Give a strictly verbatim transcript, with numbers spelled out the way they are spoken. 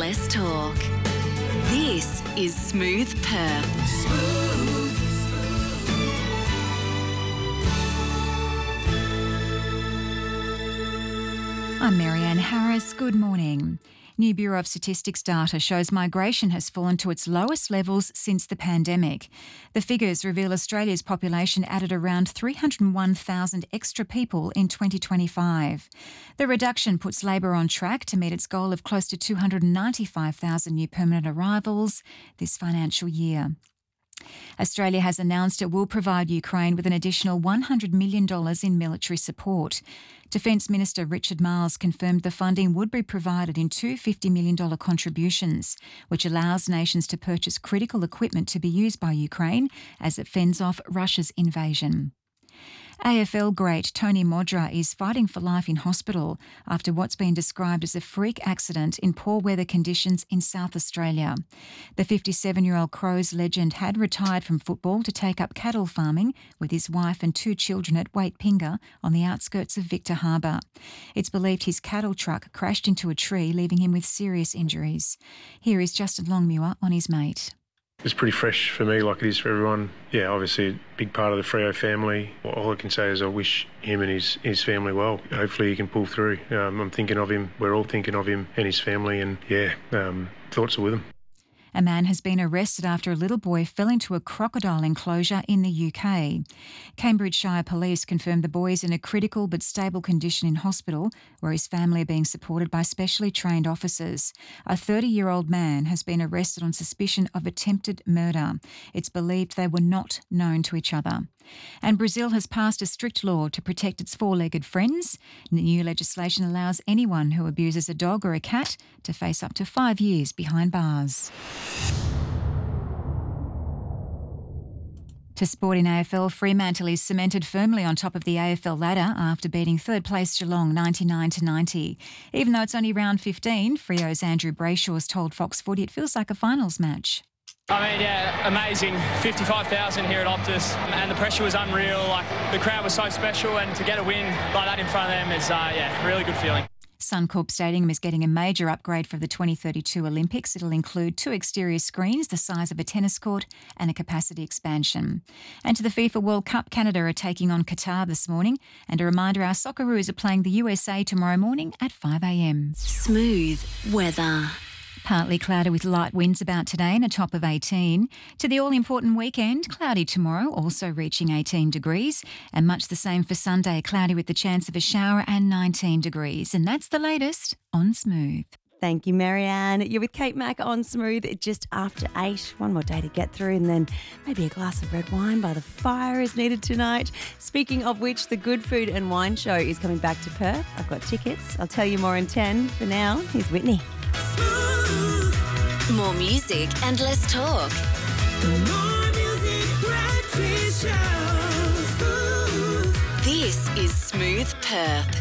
less talk. This is Smooth Perth. Smooth. I'm Marianne Harris. Good morning. New Bureau of Statistics data shows migration has fallen to its lowest levels since the pandemic. The figures reveal Australia's population added around three hundred one thousand extra people in twenty twenty-five. The reduction puts Labor on track to meet its goal of close to two hundred ninety-five thousand new permanent arrivals this financial year. Australia has announced it will provide Ukraine with an additional one hundred million dollars in military support. Defence Minister Richard Marles confirmed the funding would be provided in two fifty million dollars contributions, which allows nations to purchase critical equipment to be used by Ukraine as it fends off Russia's invasion. A F L great Tony Modra is fighting for life in hospital after what's been described as a freak accident in poor weather conditions in South Australia. The fifty-seven-year-old Crows legend had retired from football to take up cattle farming with his wife and two children at Waitpinga on the outskirts of Victor Harbour. It's believed his cattle truck crashed into a tree, leaving him with serious injuries. Here is Justin Longmuir on his mate. It's pretty fresh for me, like it is for everyone. Yeah, obviously a big part of the Freo family. All I can say is I wish him and his, his family well. Hopefully he can pull through. Um, I'm thinking of him. We're all thinking of him and his family, and yeah, um, thoughts are with him. A man has been arrested after a little boy fell into a crocodile enclosure in the U K. Cambridgeshire Police confirmed the boy is in a critical but stable condition in hospital, where his family are being supported by specially trained officers. A thirty-year-old man has been arrested on suspicion of attempted murder. It's believed they were not known to each other. And Brazil has passed a strict law to protect its four-legged friends. New legislation allows anyone who abuses a dog or a cat to face up to five years behind bars. To sport in A F L, Fremantle is cemented firmly on top of the A F L ladder after beating third place Geelong ninety-nine to ninety. Even though it's only round fifteen, Freo's Andrew Brayshaw's told Fox Footy it feels like a finals match. I mean, yeah, amazing. fifty-five thousand here at Optus, and the pressure was unreal. Like, the crowd was so special, and to get a win like that in front of them is, uh, yeah, really good feeling. Suncorp Stadium is getting a major upgrade for the twenty thirty-two Olympics. It'll include two exterior screens the size of a tennis court and a capacity expansion. And to the FIFA World Cup, Canada are taking on Qatar this morning. And a reminder, our Socceroos are playing the U S A tomorrow morning at five a.m. Smooth weather. Partly cloudy with light winds about today and a top of eighteen. To the all-important weekend, cloudy tomorrow, also reaching eighteen degrees. And much the same for Sunday, cloudy with the chance of a shower and nineteen degrees. And that's the latest on Smooth. Thank you, Marianne. You're with Kate Mack on Smooth just after eight. One more day to get through, and then maybe a glass of red wine by the fire is needed tonight. Speaking of which, the Good Food and Wine Show is coming back to Perth. I've got tickets. I'll tell you more in ten. For now, here's Whitney. More music and less talk. More music, breakfast show. This is Smooth Perth.